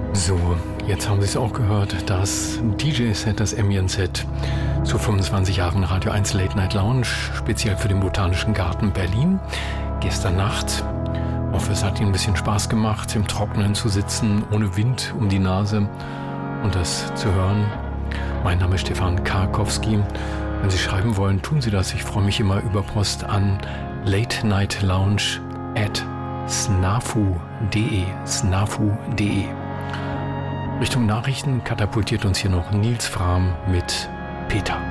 So, jetzt haben Sie es auch gehört, das DJ-Set, das Ambient-Set zu 25 Jahren Radio 1 Late Night Lounge, speziell für den Botanischen Garten Berlin. Gestern Nacht. Ich hoffe, es hat Ihnen ein bisschen Spaß gemacht, im Trockenen zu sitzen, ohne Wind um die Nase und das zu hören. Mein Name ist Stefan Karkowski. Wenn Sie schreiben wollen, tun Sie das. Ich freue mich immer über Post an latenightlounge@snafu.de. Richtung Nachrichten katapultiert uns hier noch Nils Frahm mit Peter.